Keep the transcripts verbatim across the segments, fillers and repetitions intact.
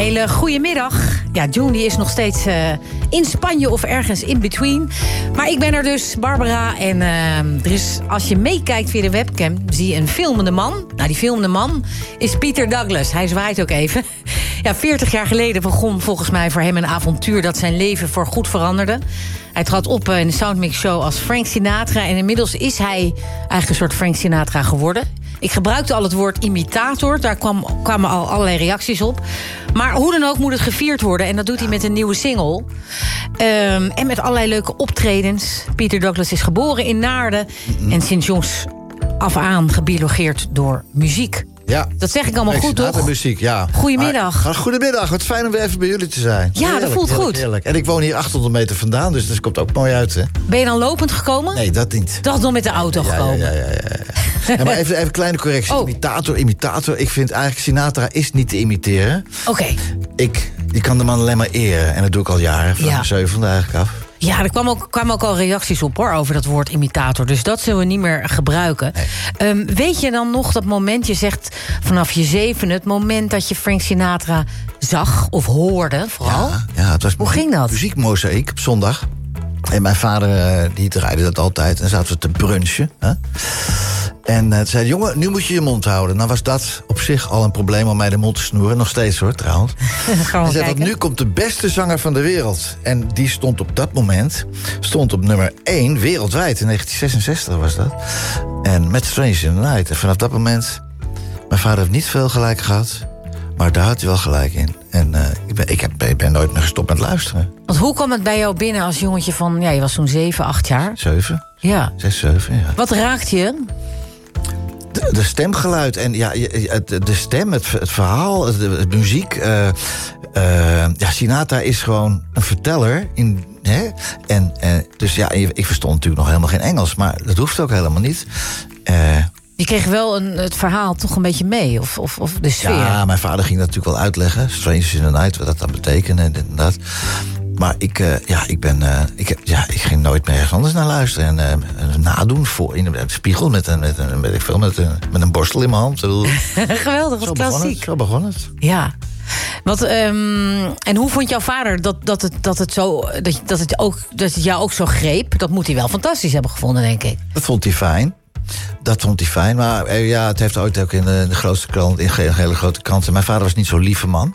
hele goede middag. Ja, June die is nog steeds uh, in Spanje of ergens in between. Maar ik ben er dus, Barbara. En uh, er is, als je meekijkt via de webcam, zie je een filmende man. Nou, die filmende man is Peter Douglas. Hij zwaait ook even. Ja, veertig jaar geleden begon volgens mij voor hem een avontuur dat zijn leven voorgoed veranderde. Hij trad op in de Soundmix Show als Frank Sinatra. En inmiddels is hij eigenlijk een soort Frank Sinatra geworden. Ik gebruikte al het woord imitator. Daar kwam, kwamen al allerlei reacties op. Maar hoe dan ook moet het gevierd worden. En dat doet hij met een nieuwe single. Um, en met allerlei leuke optredens. Peter Douglas is geboren in Naarden. Mm-hmm. En sinds jongs af aan gebiologeerd door muziek. Ja. Dat zeg ik allemaal goed, toch? Muziek, ja. Goedemiddag. Maar, goedemiddag, wat fijn om weer even bij jullie te zijn. Ja, heerlijk, dat voelt heerlijk, goed. Heerlijk. En ik woon hier achthonderd meter vandaan, dus dat komt ook mooi uit, hè? Ben je dan lopend gekomen? Nee, dat niet. Dat nog met de auto ja, gekomen? Ja, ja, ja. ja. ja maar even, even een kleine correctie. Oh. Imitator, imitator. Ik vind eigenlijk Sinatra is niet te imiteren. Oké. Okay. Ik, ik kan de man alleen maar eren. En dat doe ik al jaren, van de zevende eigenlijk af. Ja, er kwamen ook, kwamen ook al reacties op, hoor, over dat woord imitator. Dus dat zullen we niet meer gebruiken. Nee. Um, weet je dan nog dat moment, je zegt vanaf je zevende... het moment dat je Frank Sinatra zag of hoorde, vooral? Ja, ja, het was Hoe ging dat? Muziekmozaïek op zondag. En mijn vader, die draaide dat altijd. En zaten we te brunchen. Hè? En uh, zei, jongen, nu moet je je mond houden. Nou was dat op zich al een probleem om mij de mond te snoeren. Nog steeds, hoor, trouwens. Hij zei, want nu komt de beste zanger van de wereld. En die stond op dat moment stond op nummer één wereldwijd. In negentien zesenzestig was dat. En met Strange in the Night. En vanaf dat moment... Mijn vader heeft niet veel gelijk gehad... Maar daar had hij wel gelijk in. En uh, ik, ben, ik, heb, ik ben nooit meer gestopt met luisteren. Want hoe kwam het bij jou binnen als jongetje van... ja, je was zo'n zeven, acht jaar? Zeven. Ja. Zes, zeven, ja. Wat raakte je? De, de stemgeluid en ja, de, de stem, het, het verhaal, de, de muziek. Uh, uh, ja, Sinatra is gewoon een verteller. In, hè? En, uh, dus ja, ik verstond natuurlijk nog helemaal geen Engels. Maar dat hoeft ook helemaal niet. Uh, Je kreeg wel een, het verhaal toch een beetje mee, of, of, of de sfeer. Ja, mijn vader ging dat natuurlijk wel uitleggen. Strange in the Night, wat dat dan betekent en dit en dat. Maar ik, uh, ja, ik, ben, uh, ik, ja, ik ging nooit meer ergens anders naar luisteren. En uh, nadoen voor, in de spiegel met een, met een, weet ik veel, met een, met een borstel in mijn hand. Geweldig, wat klassiek. Het, zo begon het. Ja. Wat, um, en hoe vond jouw vader dat, dat, het, dat, het zo, dat, dat, het ook, dat het jou ook zo greep? Dat moet hij wel fantastisch hebben gevonden, denk ik. Dat vond hij fijn. Dat vond hij fijn, maar ja, het heeft ooit ook in de, de grootste krant, in een hele grote krant. Mijn vader was niet zo'n lieve man.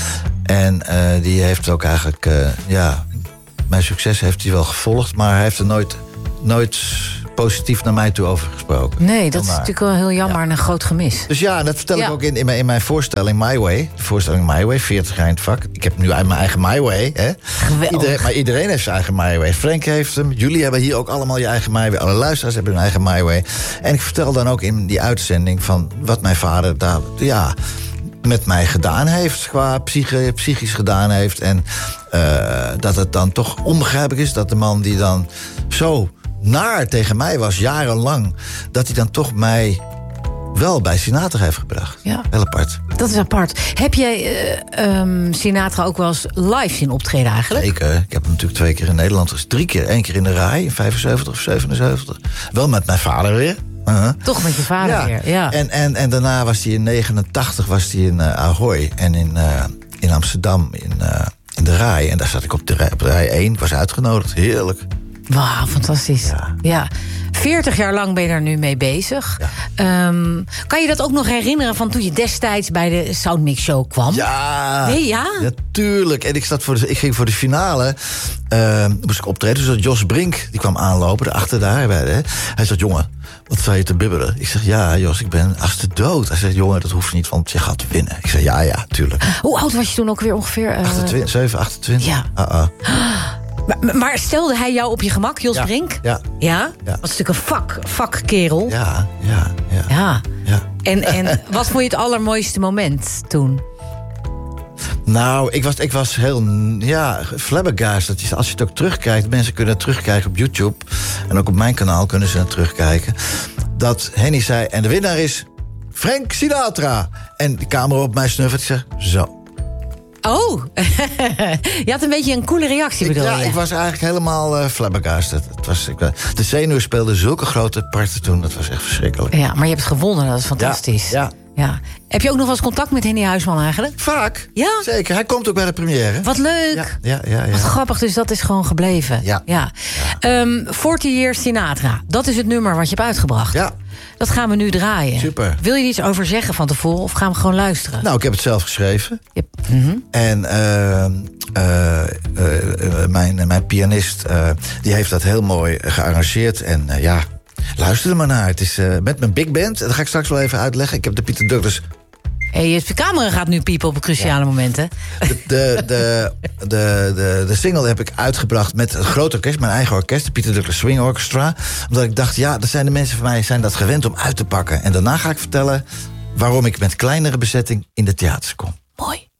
En uh, die heeft ook eigenlijk, uh, ja, mijn succes heeft hij wel gevolgd, maar hij heeft er nooit, nooit positief naar mij toe over gesproken. Nee, dat is natuurlijk wel heel jammer ja. en een groot gemis. Dus ja, dat vertel ja. ik ook in, in, mijn, in mijn voorstelling My Way. De voorstelling My Way, veertig jaar in het vak. Ik heb nu mijn eigen My Way. Hè? Iedereen, maar iedereen heeft zijn eigen My Way. Frank heeft hem. Jullie hebben hier ook allemaal je eigen My Way. Alle luisteraars hebben hun eigen My Way. En ik vertel dan ook in die uitzending van wat mijn vader daar, ja, met mij gedaan heeft, qua psyche, psychisch gedaan heeft. En uh, dat het dan toch onbegrijpelijk is dat de man die dan zo naar tegen mij was, jarenlang, dat hij dan toch mij wel bij Sinatra heeft gebracht. Ja. Heel apart. Dat is apart. Heb jij uh, um, Sinatra ook wel eens live zien optreden eigenlijk? Zeker. Ik heb hem natuurlijk twee keer in Nederland, dus drie keer. Eén keer in de Rai, in vijfenzeventig of zevenenzeventig. Wel met mijn vader weer. Uh-huh. Toch met je vader ja. weer, ja. En, en, en daarna was hij in negenentachtig was hij in uh, Ahoy en in, uh, in Amsterdam in, uh, in de Rai. En daar zat ik op de Rai, op de Rai één. Ik was uitgenodigd. Heerlijk. Wauw, fantastisch. Ja. ja. veertig jaar lang ben je daar nu mee bezig. Ja. Um, kan je dat ook nog herinneren van toen je destijds bij de Soundmix Show kwam? Ja, nee, ja? natuurlijk. En ik, zat voor de, ik ging voor de finale, uh, moest ik optreden. Dus Jos Brink, die kwam aanlopen, daarachter daar. Hè. Hij zegt, jongen, wat sta je te bibberen? Ik zeg, ja, Jos, ik ben als de dood. Hij zegt, jongen, dat hoeft niet, want je gaat winnen. Ik zeg, ja, ja, tuurlijk. Hoe oud was je toen ook weer ongeveer? Uh... achtentwintig, zeven, achtentwintig. Ja. Uh-uh. Maar, maar stelde hij jou op je gemak, Jos ja, Brink? Ja. Ja? Dat was natuurlijk een vak, vakkerel. Ja, ja, ja. ja. ja. En, en wat vond je het allermooiste moment toen? Nou, ik was, ik was heel, ja, flabbergasted. Als je het ook terugkijkt, mensen kunnen het terugkijken op YouTube. En ook op mijn kanaal kunnen ze het terugkijken. Dat Henny zei, en de winnaar is Frank Sinatra. En de camera op mij snuffert, ik zeg, zo. Oh, je had een beetje een coole reactie, bedoel ik, je? Ja, ik was eigenlijk helemaal uh, flabbergasted. Het was, ik, de zenuwen speelden zulke grote parten toen, dat was echt verschrikkelijk. Ja, maar je hebt gewonnen, dat is fantastisch. Ja, ja. Ja. Heb je ook nog wel eens contact met Henny Huisman eigenlijk? Vaak. Ja? Zeker. Hij komt ook bij de première. Wat leuk. Ja, ja, ja, ja. Wat grappig, dus dat is gewoon gebleven. Ja. ja. ja. Um, forty Years Sinatra. Dat is het nummer wat je hebt uitgebracht. Ja. Dat gaan we nu draaien. Super. Wil je er iets over zeggen van tevoren of gaan we gewoon luisteren? Nou, ik heb het zelf geschreven. Yep. Mm-hmm. En uh, uh, uh, mijn, mijn pianist uh, die heeft dat heel mooi gearrangeerd. En uh, ja, luister er maar naar. Het is uh, met mijn big band. Dat ga ik straks wel even uitleggen. Ik heb de Pieter Douglas... Hey, de camera gaat nu piepen op cruciale ja. momenten. De, de, de, de, de, de single heb ik uitgebracht met een groot orkest, mijn eigen orkest, de Pieter Douglas Swing Orchestra. Omdat ik dacht, ja, dat zijn de mensen van mij zijn dat gewend om uit te pakken. En daarna ga ik vertellen waarom ik met kleinere bezetting in de theaters kom. Mooi.